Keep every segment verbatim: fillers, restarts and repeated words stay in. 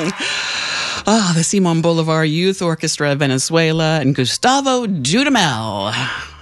Ah, the Simon Bolivar Youth Orchestra Venezuela and Gustavo Dudamel.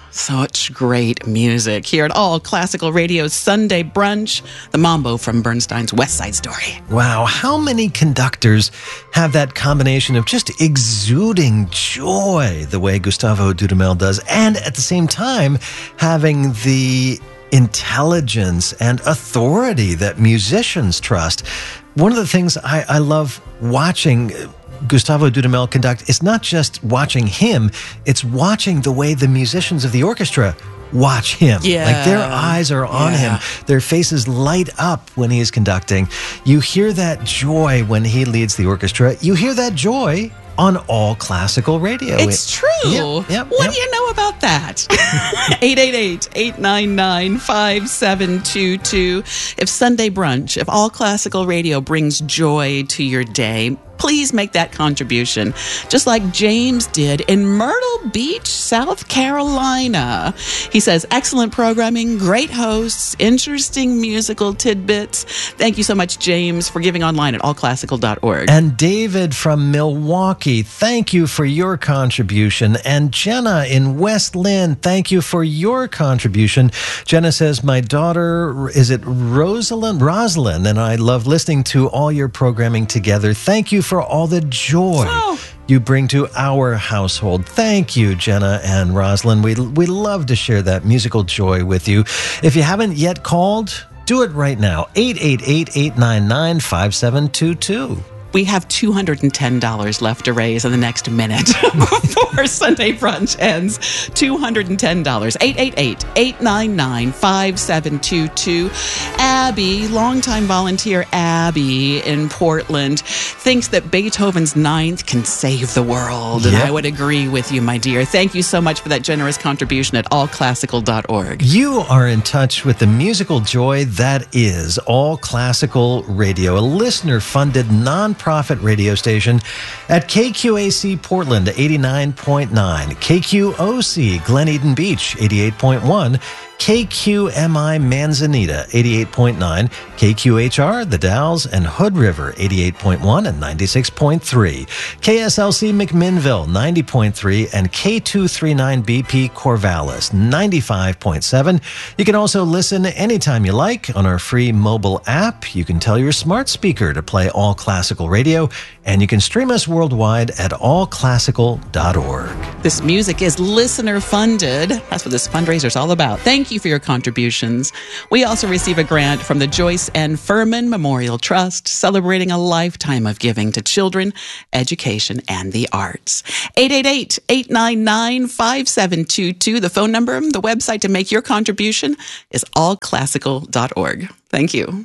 Such great music here at All Classical Radio's Sunday Brunch, the Mambo from Bernstein's West Side Story. Wow, how many conductors have that combination of just exuding joy the way Gustavo Dudamel does, and at the same time having the intelligence and authority that musicians trust. One of the things I, I love watching Gustavo Dudamel conduct is not just watching him, it's watching the way the musicians of the orchestra watch him. Yeah. Like their eyes are on Yeah. him. Their faces light up when he is conducting. You hear that joy when he leads the orchestra. You hear that joy on All Classical Radio. It's true. Yep, yep, what yep. do you know about that? eight eight eight, eight nine nine, five seven two two. If Sunday Brunch, if All Classical Radio brings joy to your day, please make that contribution, just like James did in Myrtle Beach, South Carolina. He says, excellent programming, great hosts, interesting musical tidbits. Thank you so much, James, for giving online at all classical dot org. And David from Milwaukee, thank you for your contribution. And Jenna in West Lynn, thank you for your contribution. Jenna says, my daughter, is it Rosalind? Rosalind, and I love listening to all your programming together. Thank you for all the joy Oh. you bring to our household. Thank you, Jenna and Rosalind. We, we love to share that musical joy with you. If you haven't yet called, do it right now. eight eight eight, eight nine nine, five seven two two. We have two hundred ten dollars left to raise in the next minute before Sunday Brunch ends. two hundred ten dollars. eight eight eight, eight nine nine, five seven two two. Abby, longtime volunteer Abby in Portland, thinks that Beethoven's Ninth can save the world. And Yep. I would agree with you, my dear. Thank you so much for that generous contribution at all classical dot org. You are in touch with the musical joy that is All Classical Radio, a listener-funded non-profit radio station at K Q A C Portland eighty-nine point nine, K Q O C Glen Eden Beach eighty-eight point one, K Q M I Manzanita eighty-eight point nine, K Q H R The Dalles and Hood River eighty-eight point one and ninety-six point three, K S L C McMinnville ninety point three, and K two thirty-nine B P Corvallis ninety-five point seven. You can also listen anytime you like on our free mobile app. You can tell your smart speaker to play All Classical Radio, and you can stream us worldwide at all classical dot org. This music is listener funded. That's what this fundraiser is all about. Thank you for your contributions. We also receive a grant from the Joyce N. Furman Memorial Trust, celebrating a lifetime of giving to children, education, and the arts. eight eight eight, eight nine nine, five seven two two. The phone number, the website to make your contribution is all classical dot org. Thank you.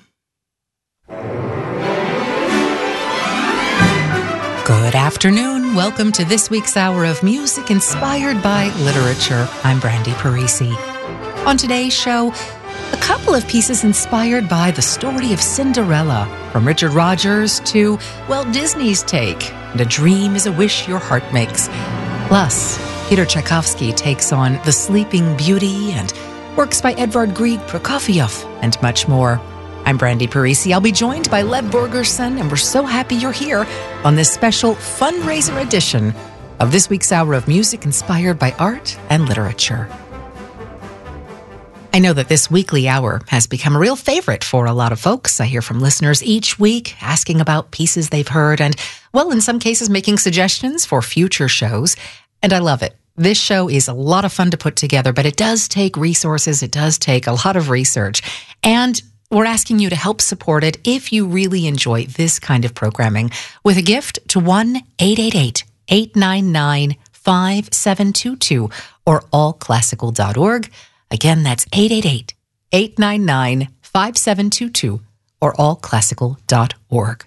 Good afternoon. Welcome to this week's hour of music inspired by literature. I'm Brandy Parisi. On today's show, a couple of pieces inspired by the story of Cinderella, from Richard Rogers to Walt Disney's take, and a dream is a wish your heart makes. Plus, Peter Tchaikovsky takes on The Sleeping Beauty and works by Edvard Grieg, Prokofiev, and much more. I'm Brandy Parisi. I'll be joined by Lev Borgerson, and we're so happy you're here on this special fundraiser edition of this week's hour of music inspired by art and literature. I know that this weekly hour has become a real favorite for a lot of folks. I hear from listeners each week asking about pieces they've heard and, well, in some cases, making suggestions for future shows. And I love it. This show is a lot of fun to put together, but it does take resources. It does take a lot of research. And we're asking you to help support it if you really enjoy this kind of programming with a gift to one eight eight eight, eight nine nine, five seven two two or all classical dot org. Again, that's eight eight eight, eight nine nine, five seven two two or all classical dot org.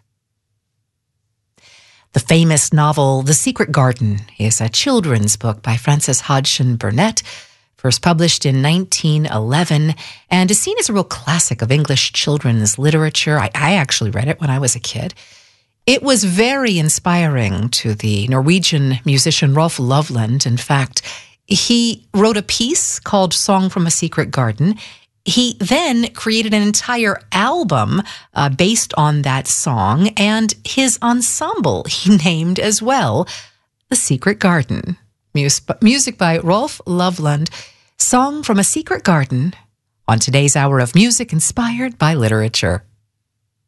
The famous novel The Secret Garden is a children's book by Frances Hodgson Burnett, first published in nineteen eleven, and is seen as a real classic of English children's literature. I, I actually read it when I was a kid. It was very inspiring to the Norwegian musician Rolf Loveland. In fact, he wrote a piece called Song from a Secret Garden. He then created an entire album uh, based on that song, and his ensemble he named as well The Secret Garden. Mus- music by Rolf Loveland, Song from a Secret Garden, on today's hour of music inspired by literature.